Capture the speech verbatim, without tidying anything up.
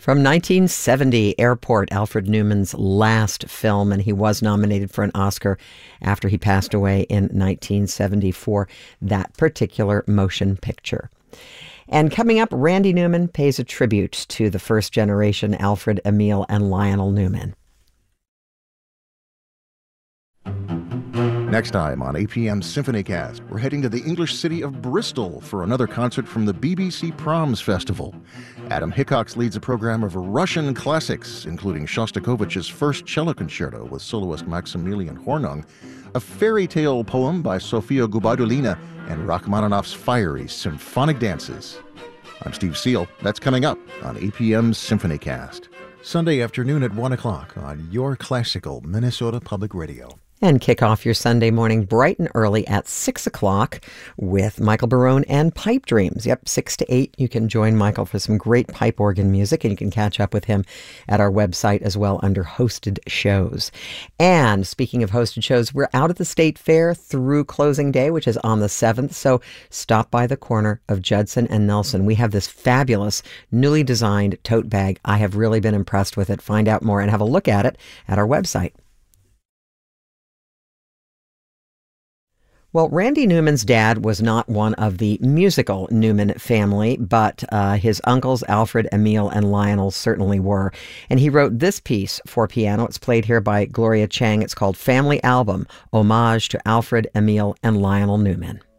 From nineteen seventy, Airport, Alfred Newman's last film, and he was nominated for an Oscar after he passed away in nineteen seventy for that particular motion picture. And coming up, Randy Newman pays a tribute to the first generation Alfred, Emil, and Lionel Newman. Next time on A P M Symphonycast, we're heading to the English city of Bristol for another concert from the B B C Proms Festival. Adam Hickox leads a program of Russian classics, including Shostakovich's First Cello Concerto with soloist Maximilian Hornung, a fairy tale poem by Sofia Gubardulina, and Rachmaninoff's fiery symphonic dances. I'm Steve Seal. That's coming up on A P M Symphonycast. Sunday afternoon at one o'clock on your classical Minnesota Public Radio. And kick off your Sunday morning bright and early at six o'clock with Michael Barone and Pipe Dreams. Yep, six to eight. You can join Michael for some great pipe organ music, and you can catch up with him at our website as well under hosted shows. And speaking of hosted shows, we're out at the State Fair through closing day, which is on the seventh. So stop by the corner of Judson and Nelson. We have this fabulous, newly designed tote bag. I have really been impressed with it. Find out more and have a look at it at our website. Well, Randy Newman's dad was not one of the musical Newman family, but uh, his uncles Alfred, Emil, and Lionel certainly were. And he wrote this piece for piano. It's played here by Gloria Chang. It's called Family Album, Homage to Alfred, Emil, and Lionel Newman.